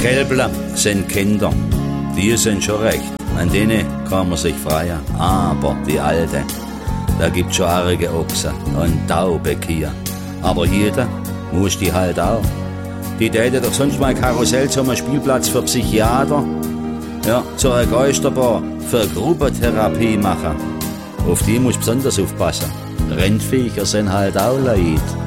Kälbler sind Kinder, die sind schon recht, an denen kann man sich freuen. Aber die Alte, da gibt's schon arge Ochsen und taube Kühe. Aber jeder muss die halt auch. Die täte doch sonst mal Karussell zum Spielplatz für Psychiater, ja, zur Geisterbahn, für Gruppentherapie machen. Auf die muss besonders aufpassen. Rennviecher sind halt auch Leid.